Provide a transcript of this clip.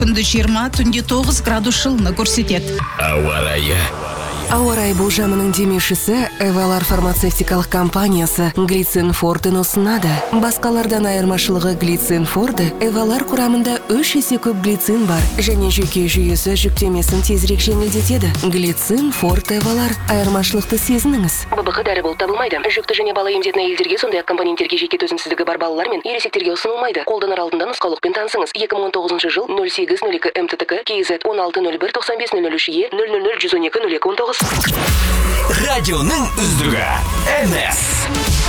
күндіз 20, түнде 9 градус жылыны көрсетеді. Ауа райы. Ауа райы болжамының демеушісі Эвалар фармацевтикалық компаниясы Глицин Фортын ұсынады. Басқалардан айырмашылығы Глицин Форды Эвалар құрамында 3 есе көп глицин бар және жүйке жүйесі жүктемесін тезірек жеңілдетеді. Глицин Форт Эвалар, айырмашылықты сезініңіз. ББХ дәрі болып табылмайды. Жүкті және бала емдетін әйелдерге, сондай-ақ компоненттерге жеке төзімсіздігі бар балалар мен ересектерге ұсынылмайды. Қолданар алдында нұсқаулықпен танысыңыз. 2019 жыл 0802 МТТК КЗ 1601 9503 000 112 0219. Радионың үздігі NS.